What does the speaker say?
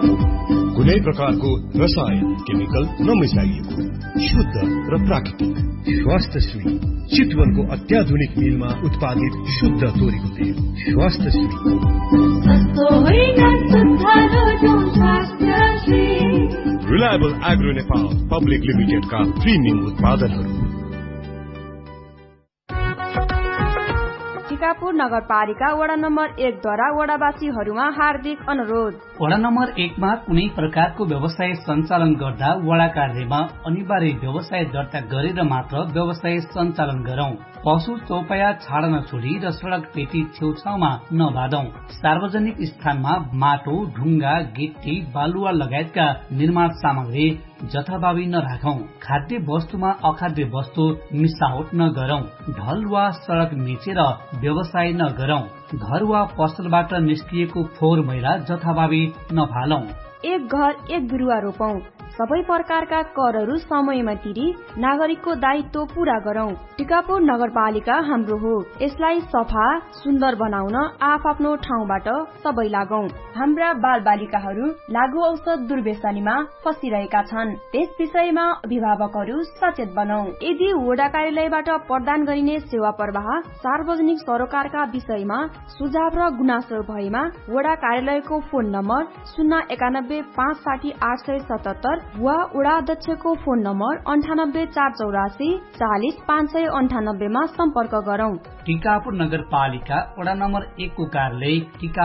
कुनै प्रकारको रसायन केमिकल नमिसाइएको शुद्ध र प्राकृतिक स्वास्थ्यश्री चितवनको अत्याधुनिक मिलमा उत्पादित शुद्ध तोरीको तेल स्वास्थ्यश्री। रिलायबल एग्रो नेपाल पब्लिक लिमिटेडका प्रिमियम उत्पादनहरू। टिकापुर नगरपालिका वडा नम्बर 1 द्वारा वडावासीहरूमा हार्दिक अनुरोध। वडा नम्बर 1 मा कुनै प्रकारको व्यवसाय सञ्चालन गर्दा वडा कार्यमा अनिवार्य व्यवसाय दर्ता गरेर मात्र व्यवसाय सञ्चालन गरौं। पशु चौपाया छाड्न छोडी र सड़क पेटी छेउछाउमा नबाँधौं। सार्वजनिक स्थानमा माटो, ढुङ्गा, गिट्टी, बालुवा लगायतका निर्माण सामग्री जथाभावी नराखौं। खाद्य वस्तुमा अखाद्य वस्तु मिसावट नगरौं। ढल वा सड़क मिचेर व्यवसाय नगरौं। घर वा पसलबाट निस्किएको फोहोर मैला जथाभावी नफालौं। एक घर एक बिरुवा रोपौं। सबै प्रकारका करहरू समयमा तिरी नागरिकको दायित्व पूरा गरौं। टिकापुर नगरपालिका हाम्रो हो, यसलाई सफा सुन्दर बनाउन आफ्नो ठाउँबाट सबै लागौं। हाम्रा बालबालिकाहरू लागु औषध दुर्व्यसनीमा फसिरहेका छन्, त्यस विषयमा अभिभावकहरू सचेत बनौं। यदि वडा कार्यालयबाट प्रदान गरिने सेवा प्रवाह सार्वजनिक सरोकारका विषयमा सुझाव र गुनासो भएमा वडा कार्यालयको फोन नम्बर 091560877 वा वडा अध्यक्षको फोन नम्बर 9848 40598 मा सम्पर्क गरौं। टिकापुर नगरपालिका वडा नम्बर 1 को कार्यालय